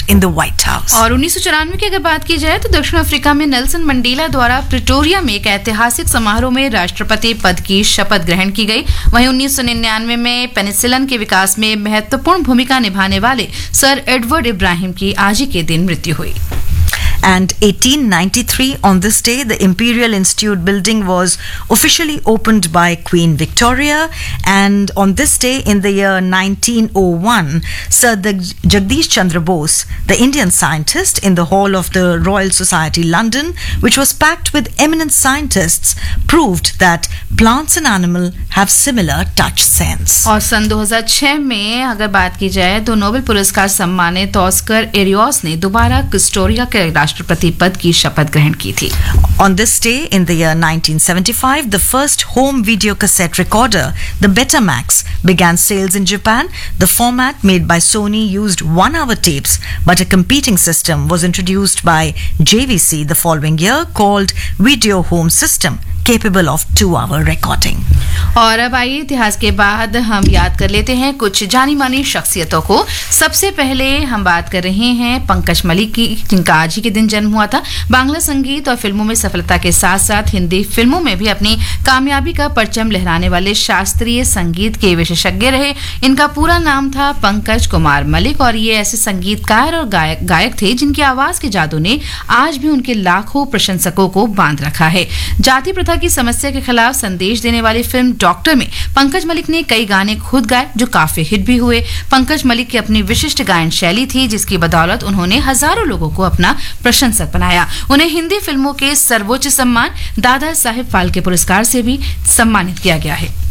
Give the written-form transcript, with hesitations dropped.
in the White House. और 1994 की अगर बात की जाए तो दक्षिण अफ्रीका में नेल्सन मंडेला द्वारा प्रिटोरिया में एक ऐतिहासिक समारोह में राष्ट्रपति पद की शपथ ग्रहण की गई। वहीं 1999 में पेनिसिलिन के विकास में महत्वपूर्ण भूमिका निभाने वाले सर एडवर्ड इब्राहिम की आज ही के दिन मृत्यु हुई। And 1893, on this day, the Imperial Institute building was officially opened by Queen Victoria. And on this day, in the year 1901, Sir Jagdish Chandra Bose, the Indian scientist, in the hall of the Royal Society, London, which was packed with eminent scientists, proved that plants and animals have similar touch sense. और सन 2006 में अगर बात की जाए तो Nobel पुरस्कार सम्मानित Oscar एरियोस ने दोबारा क्रिस्टोरिया के राष्ट्रपति पद की शपथ ग्रहण की थी। On this day in the year 1975, the first home video cassette recorder, the Betamax, began sales in Japan. The format made by Sony used 1-hour tapes, but a competing system was introduced by JVC the following year called Video Home System, capable of 2-hour recording. और अब आइए इतिहास के बाद हम याद कर लेते हैं कुछ जानी मानी शख्सियतों को। सबसे पहले हम बात कर रहे हैं पंकज मलिक की, जिनका आज ही के दिन जन्म हुआ था। बांग्ला संगीत और फिल्मों में सफलता के साथ साथ हिंदी फिल्मों में भी अपनी कामयाबी का परचम लहराने वाले शास्त्रीय संगीत के विशेषज्ञ रहे। इनका पूरा नाम था पंकज कुमार मलिक और ये ऐसे संगीतकार और गायक थे जिनकी आवाज के जादू ने आज भी उनके लाखों प्रशंसकों को बांध रखा है। जाति प्रथा की समस्या के खिलाफ संदेश देने वाली फिल्म डॉक्टर में पंकज मलिक ने कई गाने खुद गाए जो काफी हिट भी हुए। पंकज मलिक की अपनी विशिष्ट गायन शैली थी जिसकी बदौलत उन्होंने हजारों लोगों को अपना प्रशंसक बनाया। उन्हें हिंदी फिल्मों के सर्वोच्च सम्मान दादा साहेब फाल्के पुरस्कार से भी सम्मानित किया गया है।